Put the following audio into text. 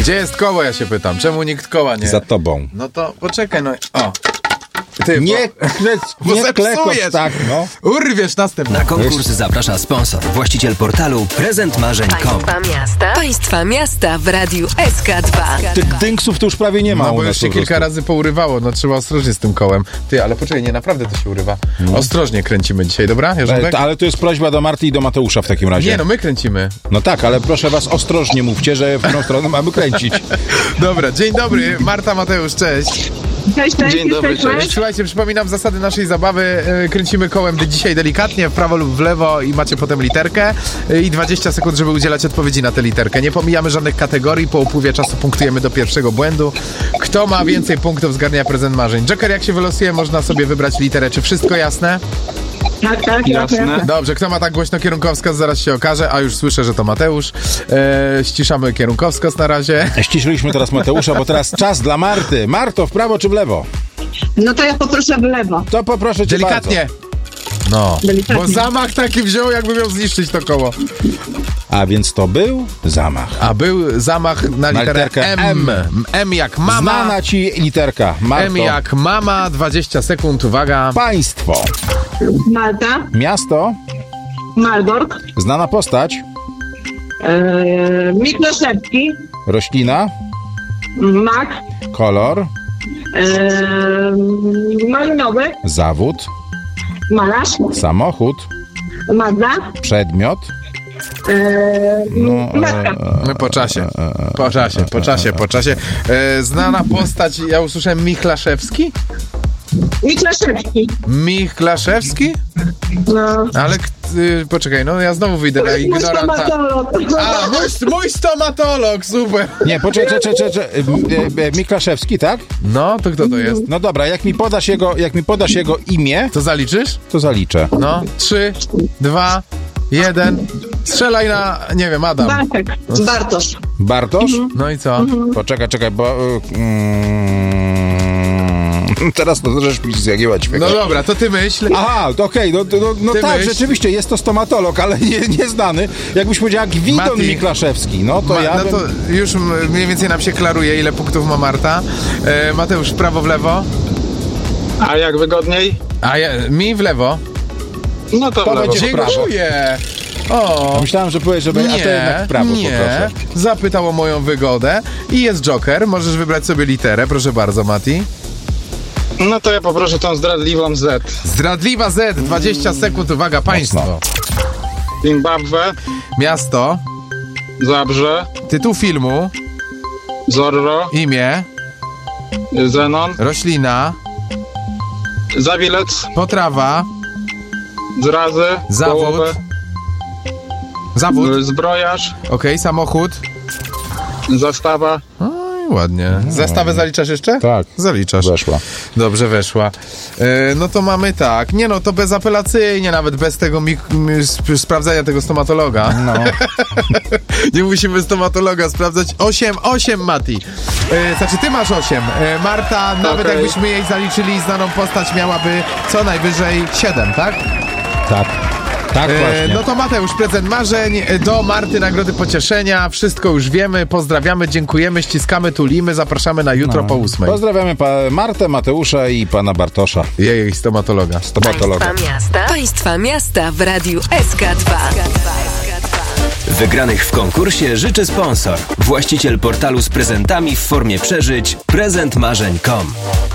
Gdzie jest koło, ja się pytam? Czemu nikt koła nie... Za tobą. No to poczekaj, no... O. Ty, Nie klekocz tak, no. Urwiesz następny. Na konkurs zaprasza sponsor, właściciel portalu prezentmarzeń.com. Państwa miasta w Radiu SK2. Tych dynksów to już prawie nie ma. No u bo nas już się po prostu. kilka razy pourywało, no trzeba ostrożnie z tym kołem. Ty, ale poczekaj, nie, naprawdę to się urywa. Ostrożnie kręcimy dzisiaj, dobra? Jarząbek? Ale to jest prośba do Marty i do Mateusza w takim razie. Nie, no my kręcimy. No tak, ale proszę was ostrożnie mówcie, że w którą stronę mamy kręcić. Dobra, dzień dobry, Marta, Mateusz, cześć. Cześć, Dzień dobry, cześć. Słuchajcie, przypominam zasady naszej zabawy. Kręcimy kołem dzisiaj delikatnie, w prawo lub w lewo i macie potem literkę i 20 sekund, żeby udzielać odpowiedzi na tę literkę. Nie pomijamy żadnych kategorii, po upływie czasu punktujemy do pierwszego błędu. Kto ma więcej punktów, zgarnia prezent marzeń. Joker, jak się wylosuje, można sobie wybrać literę. Czy wszystko jasne? Tak, Jasne. Dobrze, kto ma tak głośno kierunkowskaz, zaraz się okaże, a już słyszę, że to Mateusz. Ściszamy kierunkowskaz na razie. Ściszyliśmy teraz Mateusza, bo teraz czas dla Marty. Marto, w prawo czy w lewo? No to ja poproszę w lewo. To poproszę cię Delikatnie. No, Delikatnie. bo zamach taki wziął, jakby miał zniszczyć to koło. bardzo. A więc to był zamach. A był zamach na literę literkę M. M jak mama. Znana ci literka. Marto. M jak mama, 20 sekund, uwaga. Państwo. Malta, Miasto. Malbork, Znana postać. Mikloszewski, Roślina. mak, Kolor. malinowy, Zawód. malarz, Samochód. Magda, Przedmiot. matka. Po czasie. Znana postać, ja usłyszałem Michlaszewski? Mikloszewski. Michlaszewski? No. Ale poczekaj, no ja znowu wyjdę na Mój ignoranta. stomatolog. A, mój stomatolog, super. Nie, poczekaj. Miklaszewski, tak? No, to kto to jest? No dobra, jak mi podasz jego imię, To zaliczysz? to zaliczę. No, 3, 2, 1. Strzelaj na, nie wiem, Adam. Bartek. Bartosz. Bartosz? No i co? Poczekaj, bo... teraz to żeś mi zjagiłać. No dobra, to ty myśl. Aha, to okej, no Ty tak, myśl. rzeczywiście, jest to stomatolog, ale nieznany. Jakbyś powiedział Gwidon Mati. Miklaszewski, no to ja No bym... to już mniej więcej nam się klaruje, ile punktów ma Marta. Mateusz, w prawo, w lewo. A jak wygodniej? A mi w lewo. No to w lewo. będzie- prawo. Dziękuję. O, Myślałem, że powiesz, żeby... a to jednak w prawo poproszę. Zapytał o moją wygodę. I jest Joker, możesz wybrać sobie literę. Proszę bardzo, Mati. No to ja poproszę tą zdradliwą Z. Zdradliwa Z, 20 sekund, uwaga, państwo. Zimbabwe, Miasto, Zabrze, tytuł filmu, Zorro, imię, Zenon, roślina, Zawilec, potrawa, Zrazy, zawód, Połowę, Zbrojarz, okej, samochód. Zastawa. Oj, ładnie. Zastawę zaliczasz jeszcze? Tak. Zaliczasz. Weszła. Dobrze, weszła. No to mamy tak. Nie no, to bezapelacyjnie, nawet bez tego sprawdzenia tego stomatologa. No. Nie musimy stomatologa sprawdzać. 8, Mati. Znaczy, ty masz 8. Marta, nawet Okej. jakbyśmy jej zaliczyli znaną postać, miałaby co najwyżej 7, tak? Tak właśnie. No to Mateusz, prezent marzeń, do Marty nagrody pocieszenia, wszystko już wiemy, pozdrawiamy, dziękujemy, ściskamy, tulimy, zapraszamy na jutro po 8. Pozdrawiamy Martę, Mateusza i pana Bartosza. Jej stomatologa. Stomatologa. Państwa miasta w Radiu SK2. Wygranych w konkursie życzy sponsor, właściciel portalu z prezentami w formie przeżyć prezentmarzeń.com.